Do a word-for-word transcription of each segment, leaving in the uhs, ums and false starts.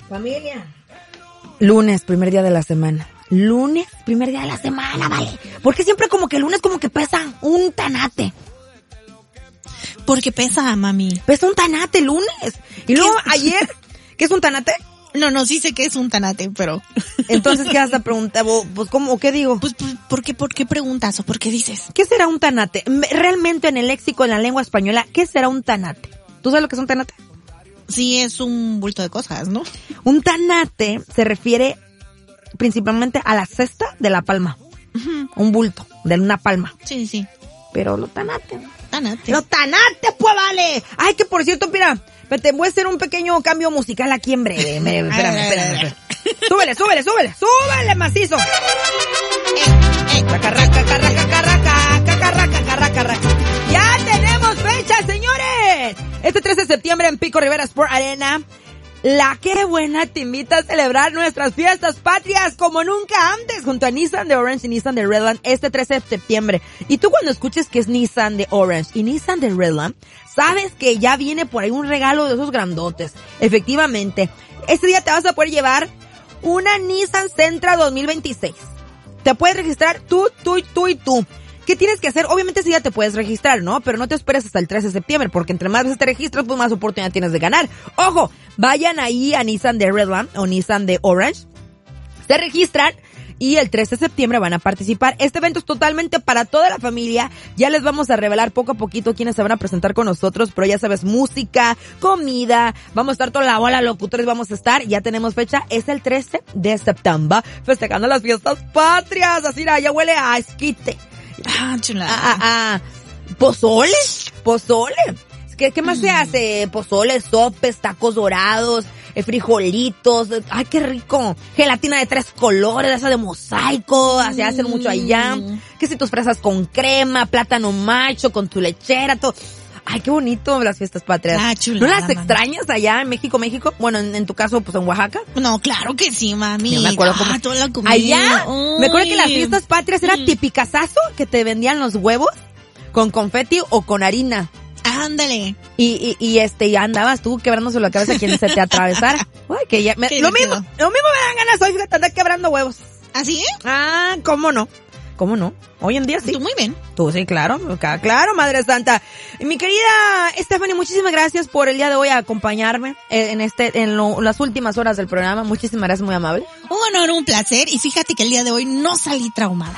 Familia. Lunes, primer día de la semana. Lunes, primer día de la semana, vale. Porque siempre como que el lunes como que pesa un tanate. Porque pesa, mami. Pesa un tanate el lunes. Y luego ayer, ¿qué es un tanate? No, no, sí sé que es un tanate, pero... Entonces, ¿qué vas a preguntar? Pues, ¿cómo? ¿Qué digo? Pues, ¿por qué, por qué preguntas o por qué dices? ¿Qué será un tanate? Realmente en el léxico, en la lengua española, ¿qué será un tanate? ¿Tú sabes lo que es un tanate? Sí, es un bulto de cosas, ¿no? Un tanate se refiere principalmente a la cesta de la palma. Uh-huh. Un bulto de una palma. Sí, sí. Pero lo tanate. Tanate. Lo tanate, pues vale. Ay, que por cierto, mira, te voy a hacer un pequeño cambio musical aquí en breve. Espérame, espérame, espérame, espérame. Súbele, súbele, súbele, súbele, macizo. Eh, eh. Cacarraca, carraca, carraca, cacarraca, carraca, carraca. ¡Ya tenemos fecha, señores! Este trece de septiembre en Pico Rivera Sport Arena, La Qué Buena te invita a celebrar nuestras fiestas patrias como nunca antes junto a Nissan de Orange y Nissan de Redland este trece de septiembre. Y tú cuando escuches que es Nissan de Orange y Nissan de Redland, sabes que ya viene por ahí un regalo de esos grandotes. Efectivamente, este día te vas a poder llevar una Nissan Sentra dos mil veintiséis. Te puedes registrar tú, tú, tú y tú. ¿Qué tienes que hacer? Obviamente sí ya te puedes registrar, ¿no? Pero no te esperes hasta el trece de septiembre, porque entre más veces te registras, pues más oportunidad tienes de ganar. ¡Ojo! Vayan ahí a Nissan de Redland o Nissan de Orange, se registran y el trece de septiembre van a participar. Este evento es totalmente para toda la familia. Ya les vamos a revelar poco a poquito quiénes se van a presentar con nosotros, pero ya sabes, música, comida, vamos a estar toda la bola, locutores vamos a estar. Ya tenemos fecha, es el trece de septiembre, festejando las fiestas patrias. Así ya huele a esquite. Ah, chulada. Ah, ah, ah. Pozole, pozole. ¿Qué, qué más mm. se hace? Pozole, sopes, tacos dorados, eh, frijolitos. Ay, qué rico. Gelatina de tres colores, esa de mosaico. Mm. Se hacen mucho allá. Que si tus fresas con crema, plátano macho con tu lechera, todo. Ay, qué bonito las fiestas patrias. Ah, chulada, ¿no las mami. extrañas allá en México, México? Bueno, en, en tu caso, pues en Oaxaca. No, claro que sí, mami. Yo me acuerdo como... Ah, toda la comida. Allá, Uy. me acuerdo que las fiestas patrias era Mm. tipicazazo, que te vendían los huevos con confeti o con harina. Ándale. Y, y, y este, ya andabas tú quebrándose la cabeza a quien se te atravesara. Uy, que ya, me, ¿Qué lo le mismo, quedó? lo mismo me dan ganas hoy, fíjate, andar quebrando huevos. ¿Así? Ah, ¿cómo no? ¿Cómo no? Hoy en día sí. Tú muy bien. Tú sí, claro, claro, Madre Santa. Y mi querida Stephanie, muchísimas gracias por el día de hoy a acompañarme en este, en lo, las últimas horas del programa. Muchísimas gracias, muy amable. Un honor, un placer. Y fíjate que el día de hoy no salí traumada.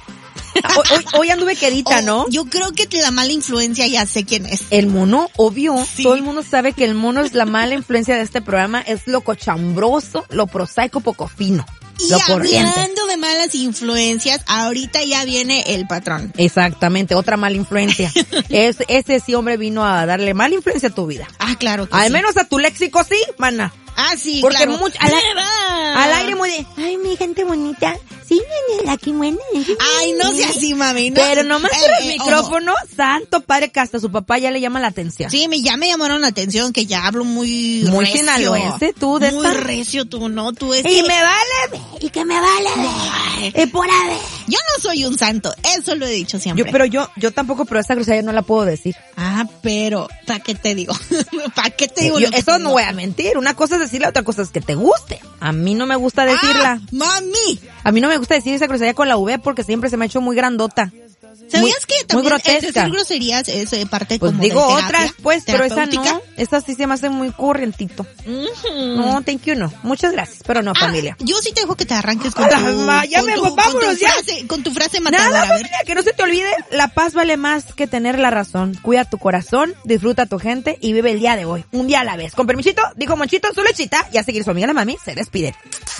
Hoy, hoy, hoy anduve quedita, Oh, ¿no? Yo creo que la mala influencia ya sé quién es. El mono, obvio. Sí. Todo el mundo sabe que el mono es la mala influencia de este programa. Es lo cochambroso, lo prosaico, poco fino. Y Lo corriente. hablando de malas influencias, ahorita ya viene el patrón. Exactamente, otra mala influencia. es, ese sí, hombre, vino a darle mala influencia a tu vida. Ah, claro que Al sí. menos a tu léxico sí, mana. Ah, sí, Porque claro. mucho, al, ¡Viva! al aire muy de, ay, mi gente bonita. Sí, la que buena. Ay, no sea así, mami. No. Pero nomás Eh, por el eh, micrófono, santo padre, que hasta su papá ya le llama la atención. Sí, me, ya me llamaron la atención que ya hablo muy Muy recio. sinaloense, tú, de Muy esta. recio tú, ¿no? Tú es Y que- me vale, y que me vale. Ay. Y por a ver. Yo no soy un santo, eso lo he dicho siempre. Yo, pero yo, yo tampoco, pero esa grosería no la puedo decir. Ah, pero, ¿para qué te digo? ¿Para qué te digo Yo- lo que eso te no digo? voy a mentir. Una cosa es decirla, otra cosa es que te guste. A mí no me gusta decirla. ¡Ah, mami! A mí no me gusta decir esa grosería con la V porque siempre se me ha hecho muy grandota. ¿Sabías Muy- que muy también el grotesca. decir groserías es eh, parte Pues como digo de terapia, otras, pues, pero esa terapéutica? no. Esa sí se me hace muy corrientito. Ujú. No, thank you, no. Muchas gracias, pero no, Ah, familia. yo sí te dejo que te arranques con Ah, tu, ma, ya con me tu, voy, con vámonos tu ya. frase, con tu frase matadora. Nada, a ver. familia, que no se te olvide, la paz vale más que tener la razón. Cuida tu corazón, disfruta a tu gente y vive el día de hoy, un día a la vez. Con permisito, dijo Monchito, su lechita, y a seguir su amiga la mami, se despide.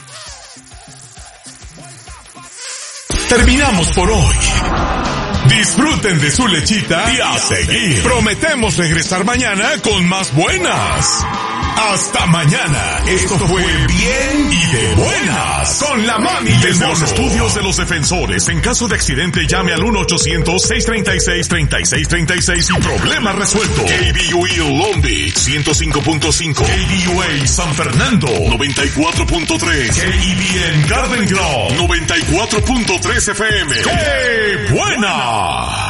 Terminamos por hoy. Disfruten de su lechita y a seguir. Prometemos regresar mañana con más buenas. Hasta mañana. Esto fue Bien y de Buenas con la mami y el mono. Los estudios de los defensores. En caso de accidente, llame al uno ochocientos, seiscientos treinta y seis, treinta y seis treinta y seis y problema resuelto. K B U E Long Beach ciento cinco punto cinco. K B U A San Fernando noventa y cuatro punto tres. K E B N Garden Grove noventa y cuatro punto tres F M. ¡Qué buena!